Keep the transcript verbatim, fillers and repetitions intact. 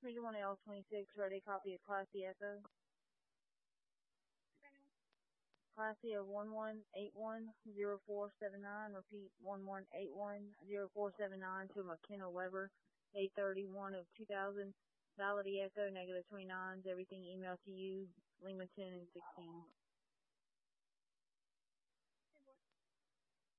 Region one L twenty-six, ready, copy of Class C Echo. Class C of one one eight one zero four seven nine, repeat one one eight one zero four seven nine to McKenna Weber, eight thirty-one of two thousand, valid Echo, negative twenty-nines, everything emailed to you, Lima ten and sixteen.